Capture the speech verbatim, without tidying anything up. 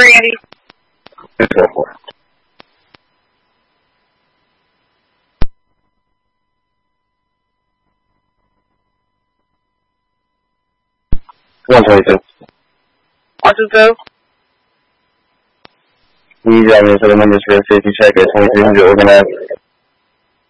Brandy. Let's go for it. one twenty-two. one twenty-two. You got me for the numbers for a safety check at twenty-three hundred organized.